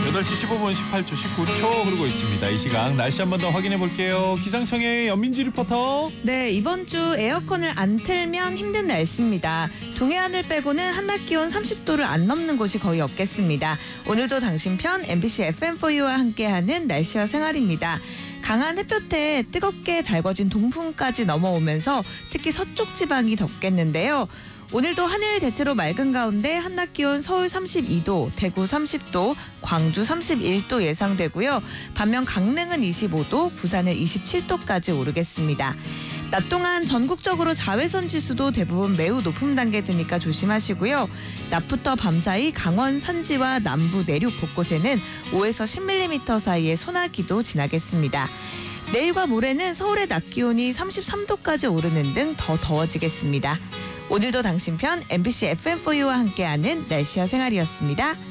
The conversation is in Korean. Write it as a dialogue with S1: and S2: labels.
S1: 8시 15분 18초 19초 흐르고 있습니다. 이 시각 날씨 한 번 더 확인해 볼게요. 기상청의 연민지 리포터.
S2: 네, 이번 주 에어컨을 안 틀면 힘든 날씨입니다. 동해안을 빼고는 한낮 기온 30도를 안 넘는 곳이 거의 없겠습니다. 오늘도 당신 편 MBC FM4U와 함께하는 날씨와 생활입니다. 강한 햇볕에 뜨겁게 달궈진 동풍까지 넘어오면서 특히 서쪽 지방이 덥겠는데요. 오늘도 하늘 대체로 맑은 가운데 한낮 기온 서울 32도, 대구 30도, 광주 31도 예상되고요. 반면 강릉은 25도, 부산은 27도까지 오르겠습니다. 낮 동안 전국적으로 자외선 지수도 대부분 매우 높은 단계 드니까 조심하시고요. 낮부터 밤 사이 강원 산지와 남부 내륙 곳곳에는 5에서 10mm 사이의 소나기도 지나겠습니다. 내일과 모레는 서울의 낮 기온이 33도까지 오르는 등 더 더워지겠습니다. 오늘도 당신 편 MBC FM4U와 함께하는 날씨와 생활이었습니다.